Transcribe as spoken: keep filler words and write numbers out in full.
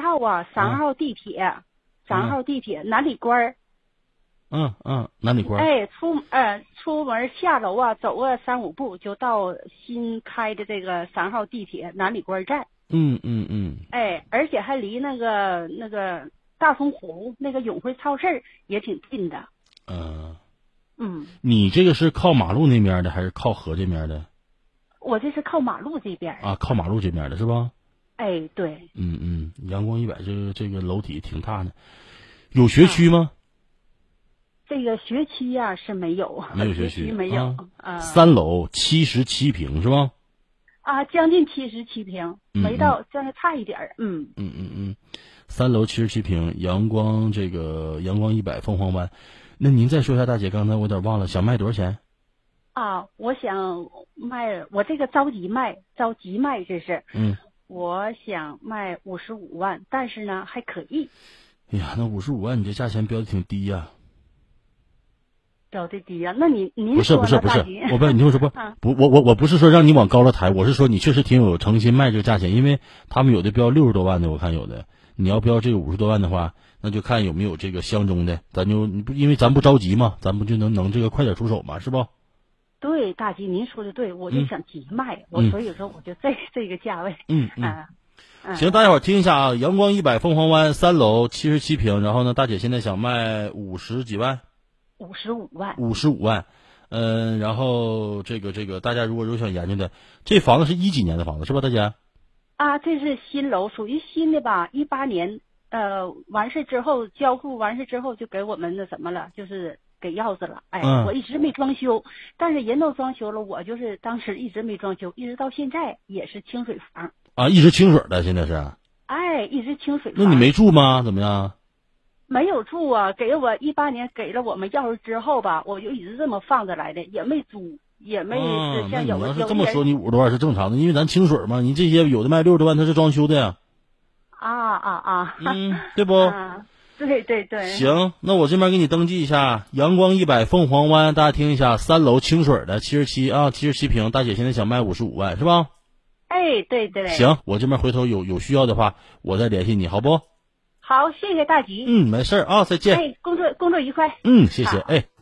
套啊，三号地铁，三号地铁南里关儿。 嗯嗯，南里关儿。 哎，出呃出门下楼啊，走个三五步就到新开的这个三号地铁南里关站。 嗯嗯嗯。 哎，而且还离那个那个大同湖那个永辉超市也挺近的。 嗯。 嗯。 你这个是靠马路那边的还是靠河这边的？ 我这是靠马路这边。 啊，靠马路这边的是吧？ 哎，对。 嗯嗯，阳光一百这个这个楼体挺大的，有学区吗？ 啊、这个学区呀、啊、是没有， 没有学区没有。 啊。 啊三楼七十七平是吧？ 啊，将近七十七平， 嗯、 没到，将近差一点儿。嗯嗯嗯嗯，三楼七十七平，阳光这个阳光一百凤凰湾。那您再说一下，大姐，刚才我有点忘了，想卖多少钱？ 啊，我想卖，我这个着急卖，着急卖，这是。 嗯。 我想卖五十五万，但是呢还可以。 哎呀，那五十五万你这价钱标的挺低呀、啊。 标的低呀、啊？那你您不是不是不是，我不，你听我说不、啊、不，我我我不是说让你往高了抬，我是说你确实挺有诚心卖这个价钱，因为他们有的标六十多万的，我看有的，你要标这个五十多万的话，那就看有没有这个相中的，咱就你不因为咱不着急嘛，咱不就能能这个快点出手嘛，是不？ 对，大吉，您说的对，我就想急卖， 嗯、 我所以说我就这这个价位。 嗯嗯。 啊嗯行，大家伙儿听一下啊，阳光一百凤凰湾三楼七十七平，然后呢，大姐现在想卖五十几万。 五十五万， 五十五万，嗯，然后这个这个，大家如果有想研究的，这房子是一几年的房子是吧，大姐？ 啊，这是新楼，属于新的吧？一八年，呃，完事之后交付完事之后就给我们那什么了，就是给钥匙了。哎， 嗯、 我一直没装修，但是人都装修了，我就是当时一直没装修，一直到现在也是清水房。 啊，一直清水的，现在是？ 哎，一直清水房。 那你没住吗？怎么样？ 没有住啊，给我一八年给了我们钥匙之后吧，我就一直这么放着来的，也没租，也没是像有的、 啊、你要是这么说，你五十多万是正常的，因为咱清水嘛，你这些有的卖六十多万，他是装修的呀。 啊啊啊！ 嗯，对不？ 啊，对对对。 行，那我这边给你登记一下，阳光一百凤凰湾，大家听一下，三楼清水的七十七啊，七十七平，大姐现在想卖五十五万是吧？ 哎，对对。 行，我这边回头有有需要的话，我再联系你，好不？ 好，谢谢大吉。 嗯，没事啊，再见。 哎，工作工作愉快。 嗯，谢谢。哎。